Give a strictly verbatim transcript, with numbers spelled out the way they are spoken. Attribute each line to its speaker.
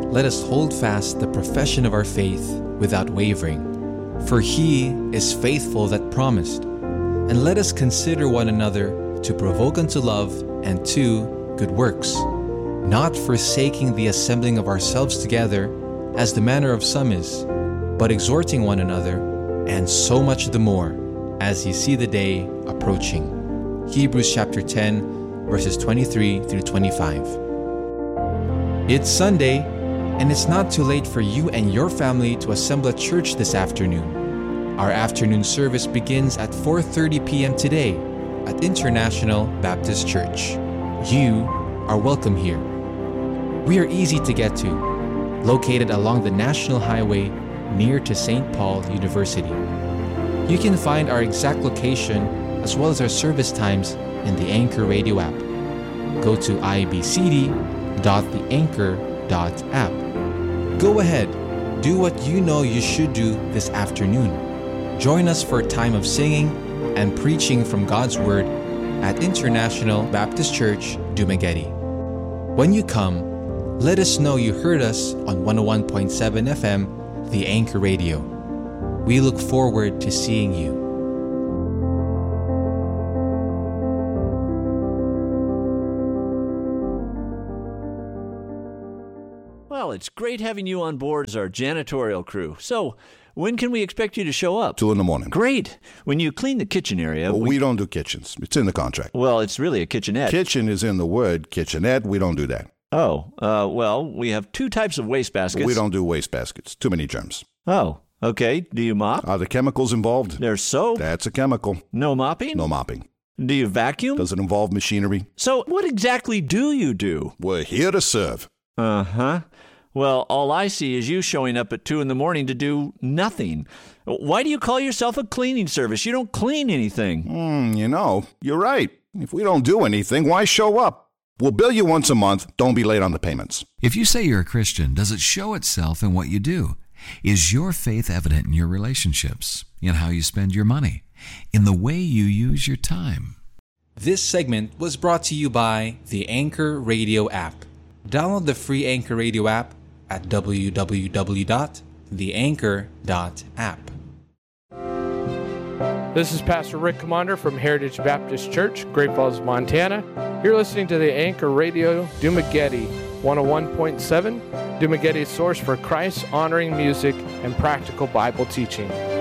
Speaker 1: let us hold fast the profession of our faith without wavering. For he is faithful that promised. And let us consider one another to provoke unto love and to good works, not forsaking the assembling of ourselves together, as the manner of some is, but exhorting one another, and so much the more, as ye see the day approaching. Hebrews chapter ten, verses twenty-three through twenty-five. It's Sunday, and it's not too late for you and your family to assemble at church this afternoon. Our afternoon service begins at four thirty p.m. today at International Baptist Church. You are welcome here. We are easy to get to, located along the National Highway near to Saint Paul University. You can find our exact location as well as our service times in the Anchor Radio app. Go to i b c d dot the anchor dot app. Go ahead, do what you know you should do this afternoon. Join us for a time of singing and preaching from God's Word at International Baptist Church, Dumaguete. When you come, let us know you heard us on one oh one point seven F M, the Anchor Radio. We look forward to seeing you.
Speaker 2: Well, it's great having you on board as our janitorial crew. So, when can we expect you to show up?
Speaker 3: Two in the morning.
Speaker 2: Great. When you clean the kitchen area...
Speaker 3: Well,
Speaker 2: we...
Speaker 3: we don't do kitchens. It's in the contract.
Speaker 2: Well, it's really a kitchenette.
Speaker 3: Kitchen is in the word kitchenette. We don't do that.
Speaker 2: Oh, uh, well, we have two types of waste baskets.
Speaker 3: We don't do waste baskets. Too many germs.
Speaker 2: Oh, okay. Do you mop?
Speaker 3: Are there chemicals involved?
Speaker 2: There's soap.
Speaker 3: That's a chemical.
Speaker 2: No mopping?
Speaker 3: No mopping.
Speaker 2: Do you vacuum?
Speaker 3: Does it involve machinery?
Speaker 2: So what exactly do you do?
Speaker 3: We're here to serve.
Speaker 2: Uh-huh. Well, all I see is you showing up at two in the morning to do nothing. Why do you call yourself a cleaning service? You don't clean anything.
Speaker 3: Hmm, you know, you're right. If we don't do anything, why show up? We'll bill you once a month. Don't be late on the payments.
Speaker 4: If you say you're a Christian, does it show itself in what you do? Is your faith evident in your relationships, in how you spend your money, in the way you use your time?
Speaker 1: This segment was brought to you by the Anchor Radio app. Download the free Anchor Radio app at w w w dot the anchor dot app.
Speaker 5: This is Pastor Rick Commander from Heritage Baptist Church, Great Falls, Montana. You're listening to the Anchor Radio Dumaguete one oh one point seven, Dumaguete's source for Christ-honoring music and practical Bible teaching.